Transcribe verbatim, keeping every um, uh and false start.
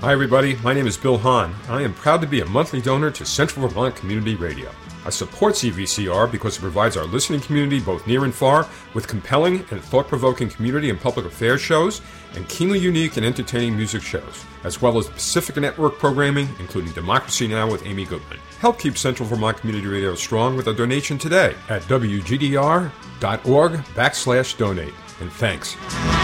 Hi everybody, my name is Bill Hahn. I am proud to be a monthly donor to Central Vermont Community Radio. I support C V C R because it provides our listening community both near and far with compelling and thought-provoking community and public affairs shows and keenly unique and entertaining music shows, as well as Pacifica Network programming, including Democracy Now! With Amy Goodman. Help keep Central Vermont Community Radio strong with a donation today at W G D R dot org backslash donate. And thanks.